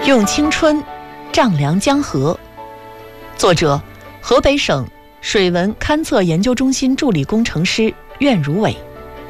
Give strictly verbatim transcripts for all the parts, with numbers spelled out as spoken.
用青春丈量江河，作者河北省水文勘测研究中心助理工程师苑如伟。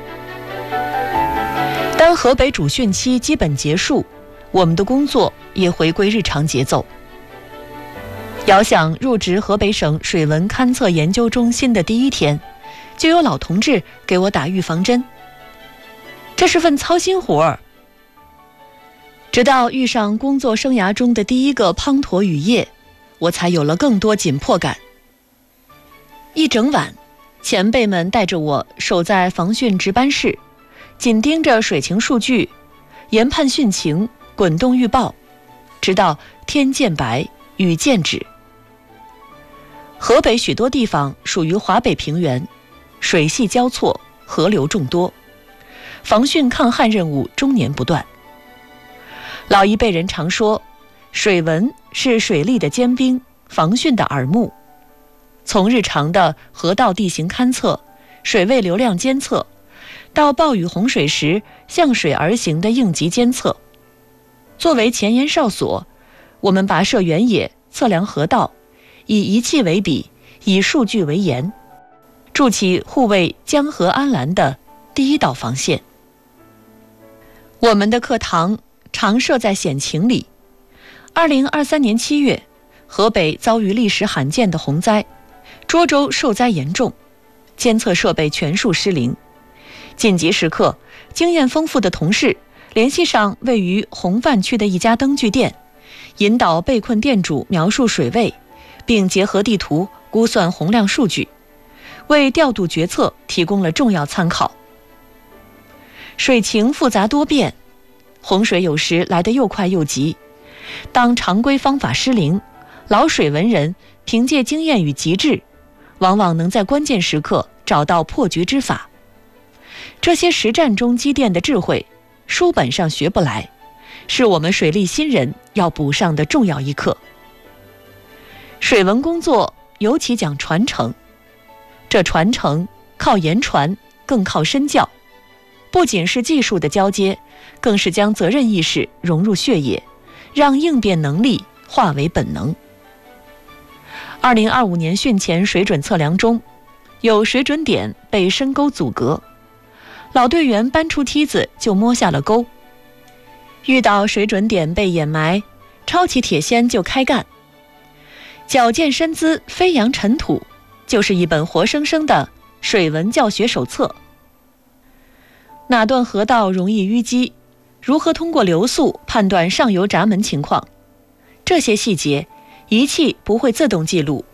当河北主汛期基本结束，我们的工作也回归日常节奏。遥想入职河北省水文勘测研究中心的第一天，就有老同志给我打预防针，这是份操心活儿。直到遇上工作生涯中的第一个滂沱雨夜，我才有了更多紧迫感。一整晚，前辈们带着我守在防汛值班室，紧盯着水情数据，研判汛情，滚动预报，直到天渐白，雨渐止。河北许多地方属于华北平原，水系交错，河流众多，防汛抗旱任务终年不断。老一辈人常说，水文是水利的尖兵，防汛的耳目。从日常的河道地形勘测、水位流量监测，到暴雨洪水时向水而行的应急监测，作为前沿哨所，我们跋涉原野，测量河道，以仪器为笔，以数据为盐，筑起护卫江河安澜的第一道防线。我们的课堂常设在险情里。二零二三年七月，河北遭遇历史罕见的洪灾，涿州受灾严重，监测设备全数失灵。紧急时刻，经验丰富的同事联系上位于洪泛区的一家灯具店，引导被困店主描述水位，并结合地图估算洪量数据，为调度决策提供了重要参考。水情复杂多变，洪水有时来得又快又急，当常规方法失灵，老水文人凭借经验与极致，往往能在关键时刻找到破局之法。这些实战中积淀的智慧，书本上学不来，是我们水利新人要补上的重要一课。水文工作尤其讲传承，这传承靠言传，更靠身教，不仅是技术的交接，更是将责任意识融入血液，让应变能力化为本能。二零二五年汛前水准测量中，有水准点被深沟阻隔，老队员搬出梯子就摸下了沟。遇到水准点被掩埋，抄起铁锨就开干。矫健身姿，飞扬尘土，就是一本活生生的水文教学手册。哪段河道容易淤积，如何通过流速判断上游闸门情况，这些细节仪器不会自动记录，